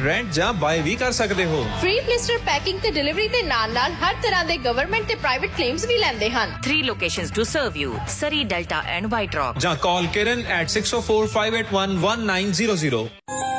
Rent ਜਾਂ bye ਵੀ ਕਰ ਸਕਦੇ ਹੋ। ਫ੍ਰੀ ਬਲਿਸਟਰ ਪੈਕਿੰਗ ਤੇ ਡਿਲੀਵਰੀ ਦੇ ਨਾਲ ਹਰ ਤਰ੍ਹਾਂ ਦੇ ਗਵਰਨਮੈਂਟ ਤੇ ਪ੍ਰਾਈਵੇਟ ਕਲੇਮਸ ਵੀ ਲੈਂਦੇ ਹਨ। 3 locations to serve you: Surrey, Delta and White Rock. ਜਾਂ ਕਾਲ Kiran at 604-581-1900।